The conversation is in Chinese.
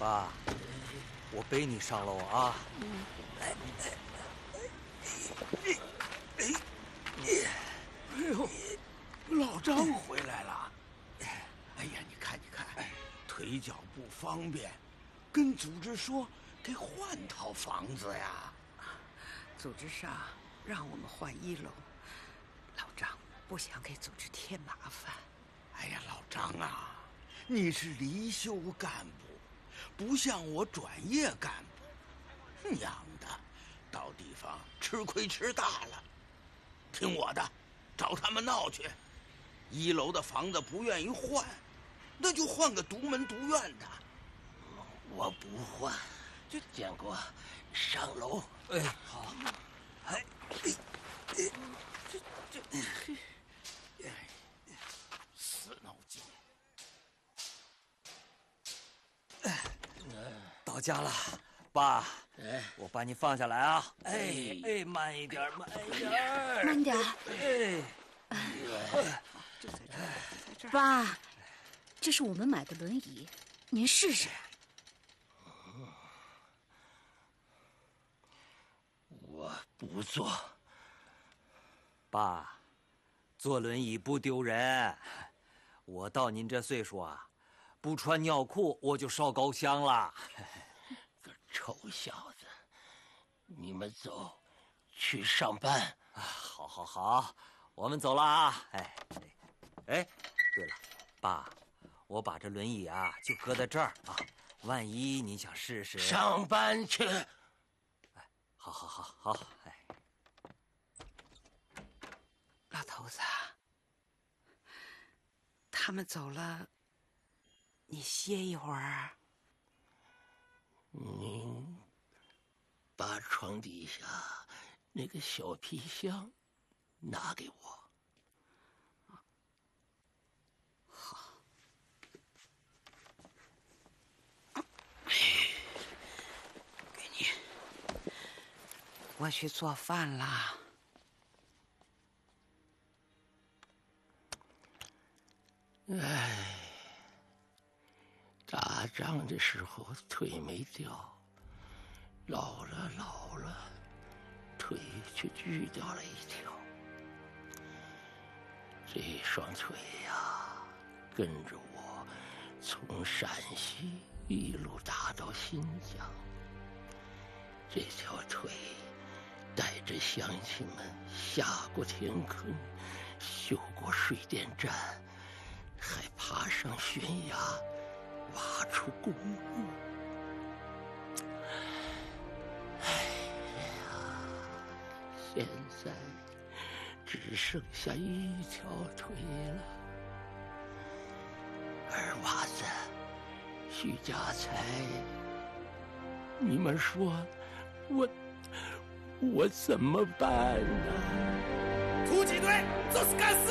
爸，我背你上楼啊。 哎呦，老张回来了。哎呀，你看，腿脚不方便，跟组织说给换套房子呀。 组织上让我们换1楼，老张不想给组织添麻烦。 哎呀，老张啊，你是离休干部，不像我转业干部，娘的，到地方吃亏吃大了。听我的，找他们闹去。1楼的房子不愿意换，那就换个独门独院的。 我不换，建国，上楼。 哎，好。哎， 死脑筋。 到家了，爸。我把你放下来啊！慢一点，慢一点， 慢点。爸，这是我们买的轮椅，您试试。 我不坐。 爸，坐轮椅不丢人。我到您这岁数啊，不穿尿裤我就烧高香了。 个臭小子，你们走，去上班。 好，我们走了啊。哎，对了，爸，我把这轮椅啊就搁在这儿啊，万一你想试试。 上班去。 好。 老头子，他们走了，你歇一会儿。 您把床底下那个小皮箱拿给我。 好。给你。我去做饭啦。 打仗的时候腿没掉，老了，腿却锯掉了一条。这双腿呀，跟着我从陕西一路打到新疆。这条腿带着乡亲们下过田坑，修过水电站，还爬上悬崖，挖出公路。哎呀，现在只剩下一条腿了。二娃子，徐家财，你们说我怎么办呢？ 突击队，就是干死